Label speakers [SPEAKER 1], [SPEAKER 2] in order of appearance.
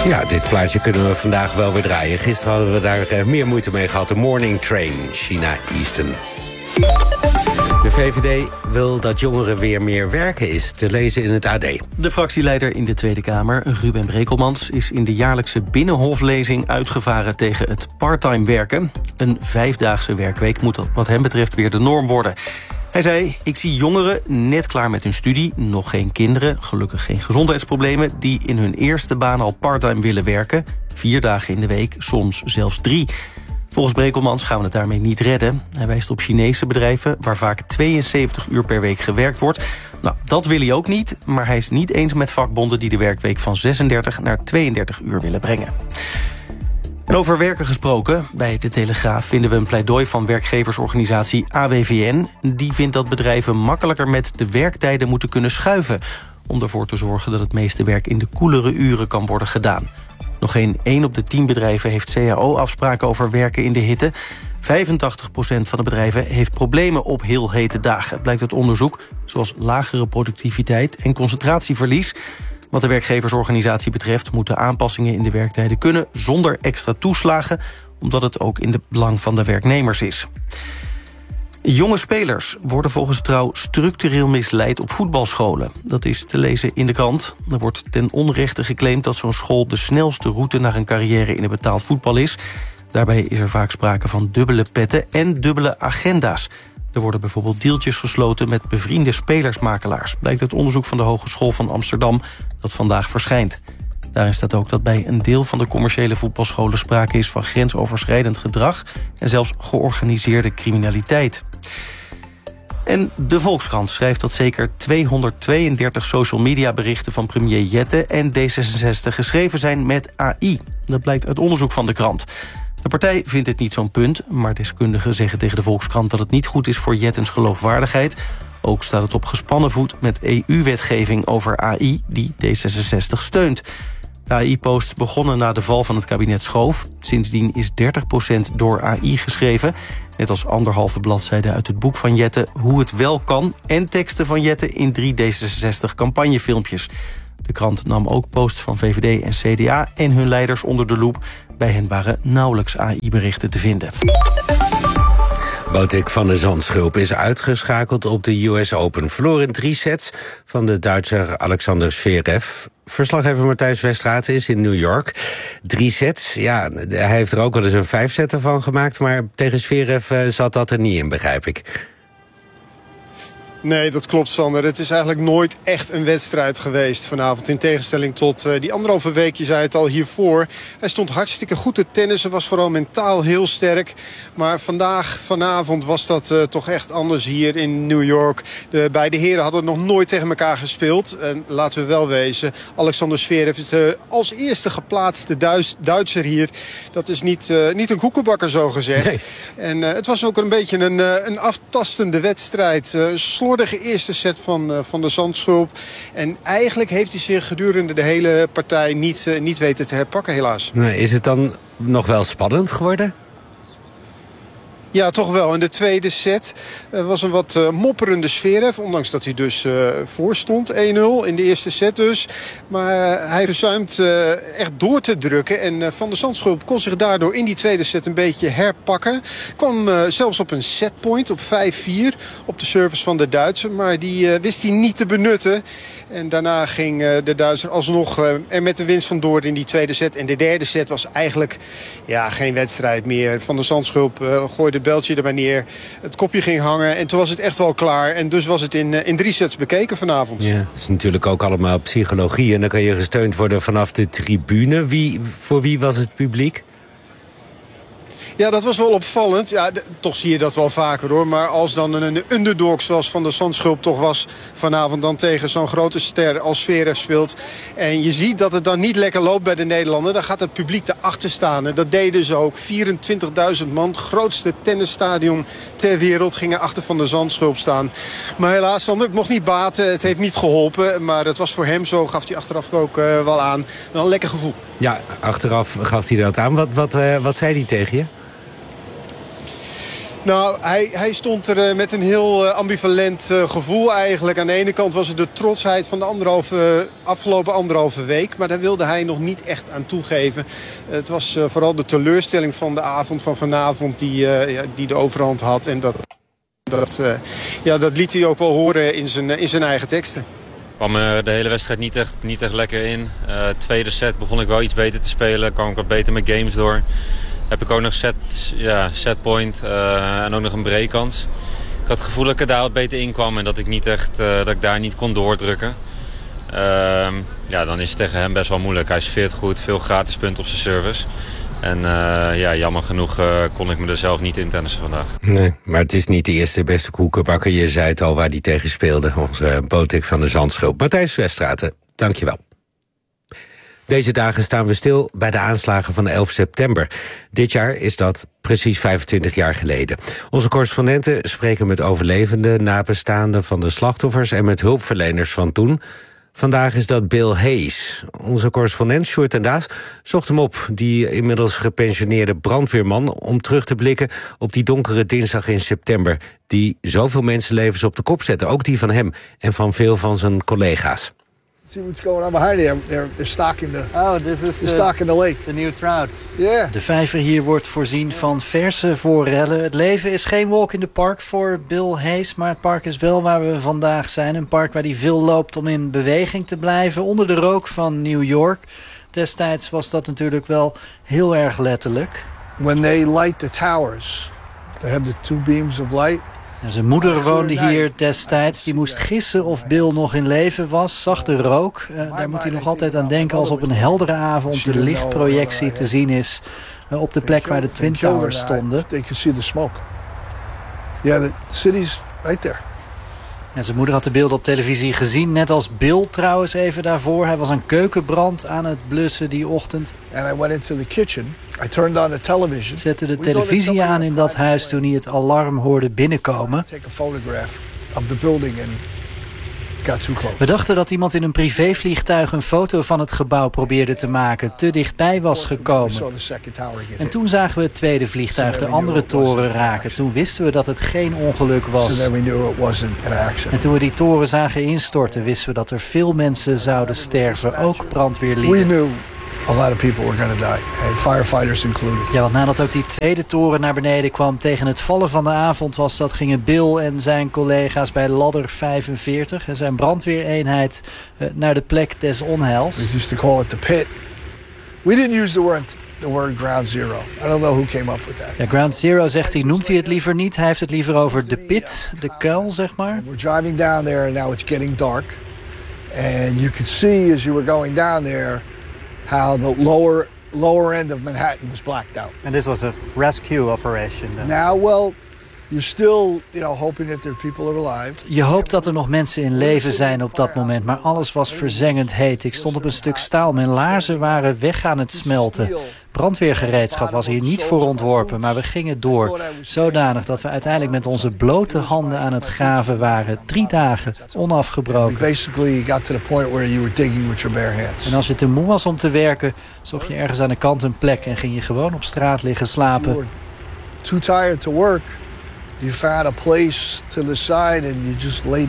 [SPEAKER 1] Ja, dit plaatje kunnen we vandaag wel weer draaien. Gisteren hadden we daar meer moeite mee gehad. De Morning Train, China Easton. De VVD wil dat jongeren weer meer werken, is te lezen in het AD.
[SPEAKER 2] De fractieleider in de Tweede Kamer, Ruben Brekelmans, is in de jaarlijkse Binnenhoflezing uitgevaren tegen het parttime werken. Een 5-daagse werkweek moet wat hem betreft weer de norm worden. Hij zei, ik zie jongeren net klaar met hun studie, nog geen kinderen, gelukkig geen gezondheidsproblemen, die in hun eerste baan al parttime willen werken. 4 dagen in de week, soms zelfs 3. Volgens Brekelmans gaan we het daarmee niet redden. Hij wijst op Chinese bedrijven waar vaak 72 uur per week gewerkt wordt. Nou, dat wil hij ook niet, maar hij is niet eens met vakbonden die de werkweek van 36 naar 32 uur willen brengen. En over werken gesproken, bij De Telegraaf vinden we een pleidooi van werkgeversorganisatie AWVN. Die vindt dat bedrijven makkelijker met de werktijden moeten kunnen schuiven, om ervoor te zorgen dat het meeste werk in de koelere uren kan worden gedaan. Nog geen 1 op de 10 bedrijven heeft CAO-afspraken over werken in de hitte. 85% van de bedrijven heeft problemen op heel hete dagen, blijkt uit onderzoek, zoals lagere productiviteit en concentratieverlies. Wat de werkgeversorganisatie betreft moeten aanpassingen in de werktijden kunnen zonder extra toeslagen, omdat het ook in het belang van de werknemers is. Jonge spelers worden volgens Trouw structureel misleid op voetbalscholen. Dat is te lezen in de krant. Er wordt ten onrechte geclaimd dat zo'n school de snelste route naar een carrière in het betaald voetbal is. Daarbij is er vaak sprake van dubbele petten en dubbele agenda's. Er worden bijvoorbeeld deeltjes gesloten met bevriende spelersmakelaars, blijkt uit onderzoek van de Hogeschool van Amsterdam dat vandaag verschijnt. Daarin staat ook dat bij een deel van de commerciële voetbalscholen sprake is van grensoverschrijdend gedrag en zelfs georganiseerde criminaliteit. En de Volkskrant schrijft dat zeker 232 social media berichten van premier Jette en D66 geschreven zijn met AI. Dat blijkt uit onderzoek van de krant. De partij vindt het niet zo'n punt, maar deskundigen zeggen tegen de Volkskrant dat het niet goed is voor Jettens geloofwaardigheid. Ook staat het op gespannen voet met EU-wetgeving over AI die D66 steunt. De AI-post begonnen na de val van het kabinet Schoof. Sindsdien is 30% door AI geschreven. Net als 1,5 bladzijde uit het boek van Jette Hoe het wel kan en teksten van Jette in 3 D66 campagnefilmpjes. De krant nam ook posts van VVD en CDA en hun leiders onder de loep. Bij hen waren nauwelijks AI-berichten te vinden.
[SPEAKER 1] Botik van der Zandschulp is uitgeschakeld op de US Open. Verloor in 3 sets van de Duitser Alexander Zverev. Verslaggever Matthijs Westraat is in New York. 3 sets, ja, hij heeft er ook wel eens een 5-setter van gemaakt, maar tegen Zverev zat dat er niet in, begrijp ik.
[SPEAKER 3] Nee, dat klopt, Sander. Het is eigenlijk nooit echt een wedstrijd geweest vanavond. In tegenstelling tot die 1,5 week, je zei het al hiervoor. Hij stond hartstikke goed te tennissen, was vooral mentaal heel sterk. Maar vanavond was dat toch echt anders hier in New York. De beide heren hadden nog nooit tegen elkaar gespeeld. En laten we wel wezen, Alexander Zverev is de als eerste geplaatste Duitser hier. Dat is niet een koekenbakker, zo gezegd. Nee. En het was ook een beetje een aftastende wedstrijd. Slordige eerste set van de Zandschulp. En eigenlijk heeft hij zich gedurende de hele partij niet weten te herpakken, helaas.
[SPEAKER 1] Nee, is het dan nog wel spannend geworden?
[SPEAKER 3] Ja, toch wel. In de tweede set was een wat mopperende Zverev. Ondanks dat hij dus voor stond. 1-0 in de eerste set dus. Maar hij verzuimt echt door te drukken. En Van der Zandschulp kon zich daardoor in die tweede set een beetje herpakken. Kwam zelfs op een setpoint op 5-4 op de service van de Duitser. Maar die wist hij niet te benutten. En daarna ging de Duitser alsnog er met de winst vandoor in die tweede set. En de derde set was eigenlijk geen wedstrijd meer. Van der Zandschulp gooide het beltje er maar neer. Het kopje ging hangen en toen was het echt wel klaar. En dus was het in 3 sets bekeken vanavond.
[SPEAKER 1] Ja, het is natuurlijk ook allemaal psychologie. En dan kan je gesteund worden vanaf de tribune. Voor wie was het publiek?
[SPEAKER 3] Ja, dat was wel opvallend. Ja, toch zie je dat wel vaker hoor. Maar als dan een underdog zoals Van der Zandschulp toch was vanavond, dan tegen zo'n grote ster als Zverev speelt. En je ziet dat het dan niet lekker loopt bij de Nederlander. Dan gaat het publiek erachter staan. En dat deden ze ook. 24.000 man, grootste tennisstadion ter wereld, gingen achter Van der Zandschulp staan. Maar helaas, Sander, het mocht niet baten. Het heeft niet geholpen. Maar het was voor hem, zo gaf hij achteraf ook wel aan, wel een lekker gevoel.
[SPEAKER 1] Ja, achteraf gaf hij dat aan. Wat zei hij tegen je?
[SPEAKER 3] Nou, hij stond er met een heel ambivalent gevoel eigenlijk. Aan de ene kant was het de trotsheid van de afgelopen anderhalve week. Maar daar wilde hij nog niet echt aan toegeven. Het was vooral de teleurstelling van de avond van vanavond die de overhand had. En dat liet hij ook wel horen in zijn eigen teksten.
[SPEAKER 4] Ik kwam er de hele wedstrijd niet echt lekker in. Tweede set begon ik wel iets beter te spelen. Kwam ik wat beter met games door. Heb ik ook nog setpoint en ook nog een breakkans. Ik had het gevoel dat ik er daar wat beter in kwam en dat ik daar niet kon doordrukken. Dan is het tegen hem best wel moeilijk. Hij serveert goed, veel gratis punten op zijn service. En jammer genoeg kon ik me er zelf niet in tennissen vandaag.
[SPEAKER 1] Nee, maar het is niet de eerste beste koekenbakker. Je zei het al waar die tegen speelde. Onze Botik van de Zandschulp. Matthijs Westraten, dank je wel. Deze dagen staan we stil bij de aanslagen van 11 september. Dit jaar is dat precies 25 jaar geleden. Onze correspondenten spreken met overlevenden, nabestaanden van de slachtoffers en met hulpverleners van toen. Vandaag is dat Bill Hayes. Onze correspondent Sjoerd en Daas zocht hem op, die inmiddels gepensioneerde brandweerman, om terug te blikken op die donkere dinsdag in september, die zoveel mensenlevens op de kop zette, ook die van hem en van veel van zijn collega's.
[SPEAKER 5] See what's going on behind you. They're stocking the lake.
[SPEAKER 6] The new trouts.
[SPEAKER 5] Yeah.
[SPEAKER 6] De vijver hier wordt voorzien van verse forellen. Het leven is geen walk in the park voor Bill Hayes, maar het park is wel waar we vandaag zijn. Een park waar hij veel loopt om in beweging te blijven, onder de rook van New York. Destijds was dat natuurlijk wel heel erg letterlijk.
[SPEAKER 5] When they light the towers, they have the two beams of light.
[SPEAKER 6] En zijn moeder woonde hier destijds. Die moest gissen of Bill nog in leven was. Zag de rook. Daar moet hij nog altijd aan denken als op een heldere avond de lichtprojectie te zien is op de plek waar de Twin Towers stonden.
[SPEAKER 5] They can see the smoke. Yeah, the city's right there.
[SPEAKER 6] En zijn moeder had de beelden op televisie gezien. Net als Bill trouwens even daarvoor. Hij was een keukenbrand aan het blussen die ochtend.
[SPEAKER 5] And I went into the kitchen. I turned on the television.
[SPEAKER 6] Zette de televisie aan in dat huis toen hij het alarm hoorde binnenkomen.
[SPEAKER 5] Take a photograph of the building and got too close.
[SPEAKER 6] We dachten dat iemand in een privévliegtuig een foto van het gebouw probeerde te maken. Te dichtbij was gekomen. En toen zagen we het tweede vliegtuig de andere toren raken. Toen wisten we dat het geen ongeluk was. En toen we die toren zagen instorten, wisten we dat er veel mensen zouden sterven. Ook brandweerlieden.
[SPEAKER 5] A lot of people were going to die, and firefighters included.
[SPEAKER 6] Ja, want nadat ook die tweede toren naar beneden kwam tegen het vallen van de avond gingen Bill en zijn collega's bij ladder 45 en zijn brandweereenheid naar de plek des onheils.
[SPEAKER 5] We used to call it the pit. We didn't use the word ground zero. I don't know who came up with that.
[SPEAKER 6] Ja, ground zero zegt hij, noemt hij het liever niet. Hij heeft het liever over de pit, de kuil, zeg maar.
[SPEAKER 5] We're driving down there and now it's getting dark. And you could see as you were going down there how the lower end of Manhattan was blacked out.
[SPEAKER 6] And this was a rescue operation.
[SPEAKER 5] Now, well, you're still, hoping that there are people alive.
[SPEAKER 6] Je hoopt dat er nog mensen in leven zijn op dat moment, maar alles was verzengend heet. Ik stond op een stuk staal, mijn laarzen waren weg aan het smelten. Brandweergereedschap was hier niet voor ontworpen, maar we gingen door. Zodanig dat we uiteindelijk met onze blote handen aan het graven waren. 3 dagen, onafgebroken.
[SPEAKER 5] Basically got to the point where you were digging with your bare hands.
[SPEAKER 6] En als je te moe was om te werken, zocht je ergens aan de kant een plek en ging je gewoon op straat liggen slapen.
[SPEAKER 5] Too tired to work. You found a place to the side and you just laid